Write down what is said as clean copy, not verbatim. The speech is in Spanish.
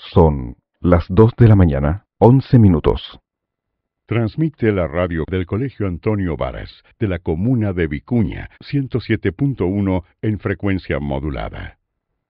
Son las 2 de la mañana, 11 minutos. Transmite la radio del Colegio Antonio Varas, de la comuna de Vicuña, 107.1 en frecuencia modulada.